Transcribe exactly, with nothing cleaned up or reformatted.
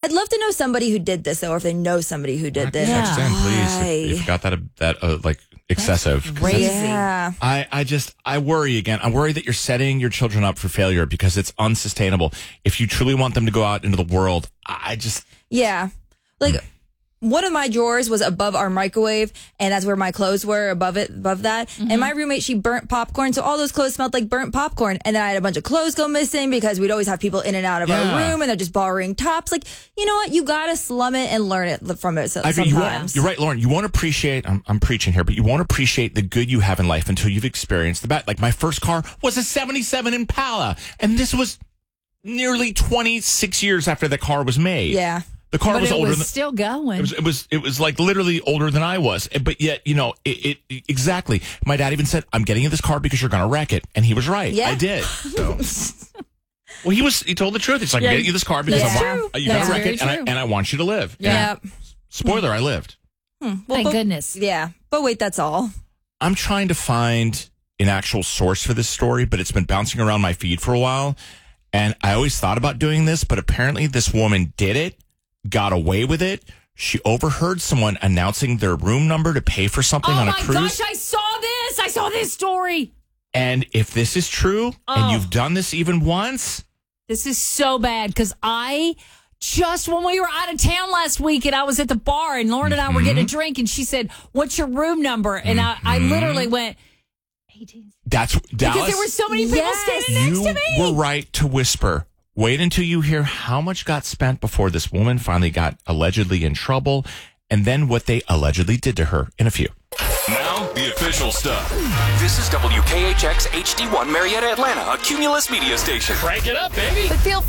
I'd love to know somebody who did this, though, or if they know somebody who did this. Text in, please. Why? If you've got that, that uh, like, excessive. That's crazy. Yeah. I, I just, I worry again. I worry that you're setting your children up for failure because it's unsustainable. If you truly want them to go out into the world, I just. Yeah. Like, one of my drawers was above our microwave, and that's where my clothes were, above it, above that. Mm-hmm. And my roommate, she burnt popcorn, so all those clothes smelled like burnt popcorn. And then I had a bunch of clothes go missing because we'd always have people in and out of Yeah. our room, and they're just borrowing tops. Like, you know what? You gotta slum it and learn it from it so, I mean, sometimes. you won't, you're right, Lauren. You won't appreciate, I'm, I'm preaching here, but you won't appreciate the good you have in life until you've experienced the bad. Like, my first car was a seventy-seven Impala, and this was nearly twenty-six years after the car was made. Yeah. The car But was it older was than. still going. It was, it was, it was like literally older than I was. But yet, you know, it, it exactly. My dad even said, I'm getting in this car because you're going to wreck it. And he was right. Yeah. I did. So. Well, he was, he told the truth. He's like, Yeah. I'm getting you this car because That's I true. want, you That's got to wreck very it. And I, true. and I want you to live. Yeah. And spoiler, I lived. Well, Thank but- goodness. Yeah. But wait, that's all. I'm trying to find an actual source for this story, but it's been bouncing around my feed for a while. And I always thought about doing this, but apparently this woman did it, got away with it. She overheard someone announcing their room number to pay for something Oh on a my cruise. gosh, I saw this. I saw this story. And if this is true, Oh. and you've done this even once, This is so bad because I just, when we were out of town last week and I was at the bar and Lauren and I were getting a drink and she said, what's your room number? And I, I literally went, eighteen. that's Dallas. Because there were so many people Yes. standing next you to me. were right to whisper. Wait until you hear how much got spent before this woman finally got allegedly in trouble, and then what they allegedly did to her in a few. Now, the official stuff. This is W K H X H D one Marietta, Atlanta, a Cumulus media station. Crank it up, baby. But feel